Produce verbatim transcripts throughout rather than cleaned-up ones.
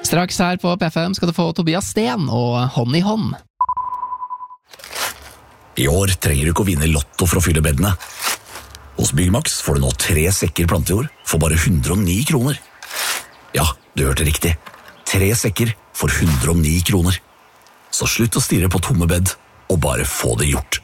Straks her på P F M skal du få Tobias Sten og Hånd i hånd. I år trenger du ikke å vinne lotto for å fylle bedene. Hos Byggmax får du nå tre sekker plantejord for bare hundre og ni kroner. Ja, du hørte riktig. Tre sekker for hundre og ni kroner. Så slutt å stirre på tomme bed, og bare få det gjort.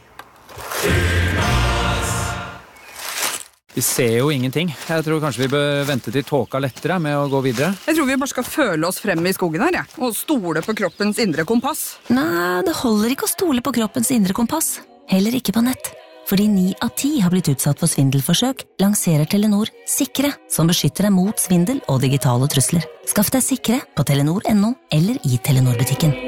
Vi ser jo ingenting. Jeg tror kanskje vi bør vente til tåka lettere med å gå videre. Jeg tror vi bare skal føle oss frem i skogen her, ja. Og stole på kroppens indre kompass. Nei, det holder ikke å stole på kroppens indre kompass. Heller ikke på nett. Fordi ni av ti har blitt utsatt for svindelforsøk, lanserer Telenor Sikre, som beskytter deg mot svindel og digitale trusler. Skaff deg Sikre på telenor punktum no eller i Telenor-butikken.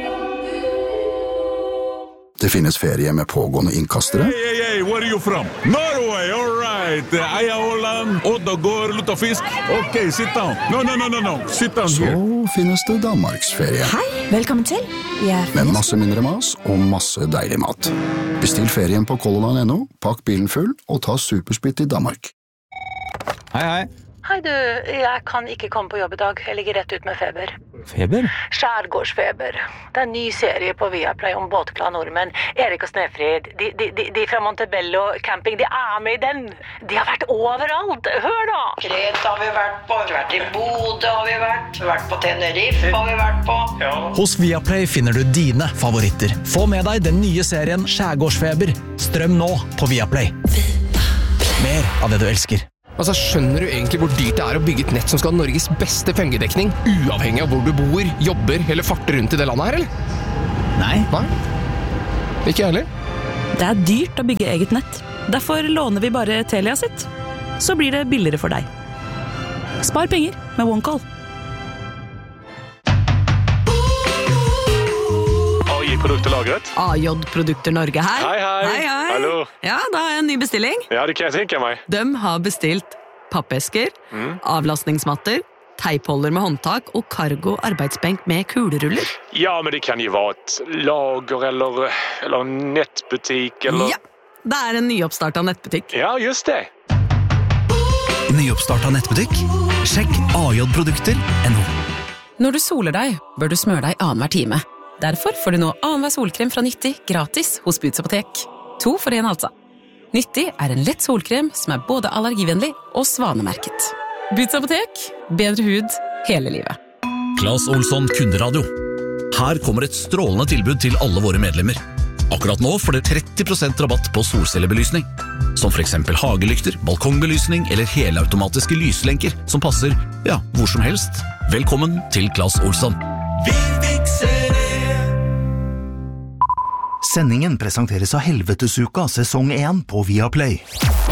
Det finnes ferie med pågående innkastere. Hey, hey, hey, where are you from? Norway, all right. Eia Holland, Oddagård, Luttafisk. Ok, sit down. No, no, no, no, no. Sit down Så here. finnes det Danmarksferie. Hei, velkommen til. Vi er Med masse mindre mas og masse deilig mat. Bestill ferien på Color Line punktum no, pakk bilen full og ta supersplitt i Danmark. Hei, hei. Hei du, jeg kan ikke komme på jobb i dag. Jeg ligger rett ut med feber. Feber? Skjærgårdsfeber. Det er en ny serie på Viaplay om båtglade nordmenn. Erik og Snefrid, de, de, de, de fra Montebello camping, de er med i den. De har vært overalt. Hør da! Kreta har vi vært på, vi har vært i Bodø har vi vært, vi har vært på Tenerife har vi vært på. Ja. Hos Viaplay finner du dine favoritter. Få med deg den nye serien Skjærgårdsfeber. Strøm nå på Viaplay. Mer av det du elsker. Altså, skjønner du egentlig hvor dyrt det er å bygge et nett som skal ha Norges beste fem G-dekning, uavhengig av hvor du bor, jobber eller farter rundt i det landet her, eller? Nei. Nei? Ikke jeg heller. Det er dyrt å bygge eget nett. Derfor låner vi bare Telia sitt. Så blir det billigere for deg. Spar penger med OneCall. A J-produkterlagret. A J-produkter Norge her. Hei, hei. Hei, hei. Hallo. Ja, da har jeg en ny bestilling. Ja, det kan jeg tenke meg. De har bestilt pappesker, Mm. avlastningsmatter, teipholder med håndtak og cargo arbeidsbenk med kuleruller. Ja, men det kan jo være et lager eller, eller en nettbutikk eller... Ja, det er en nyoppstartet nettbutikk. Ja, just det. Nyoppstartet nettbutikk? Sjekk A J-produkter punktum no. Når du soler deg, bør du smøre deg annenhver time. Derfor får du nå annenhver solkrem fra Nyttig gratis hos Boots Apotek. To for en altså. Nyttig er en lett solkrem som er både allergivennlig og svanemerket. Boots Apotek, bedre hud hele livet. Claes Olsson Kunderadio. Her kommer et strålende tilbud til alle våre medlemmer. Akkurat nå får dere tretti prosent rabatt på solcellebelysning. Som for eksempel hagelykter, balkongbelysning eller helautomatiske lyslenker som passer, ja, hvor som helst. Velkommen til Claes Olsson. Vi fikser det! Sendingen presenteres av Helvetesuka sesong én på Viaplay.